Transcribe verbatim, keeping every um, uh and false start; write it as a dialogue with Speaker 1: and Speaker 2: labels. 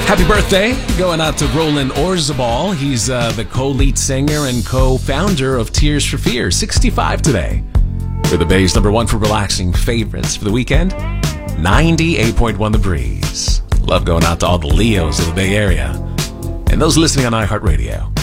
Speaker 1: Happy birthday going out to Roland Orzabal. He's uh, the co-lead singer and co-founder of Tears for Fears. sixty-five today. For the Bay's number one for relaxing favorites for the weekend, ninety-eight point one The Breeze. Love going out to all the Leos of the Bay Area and those listening on iHeartRadio.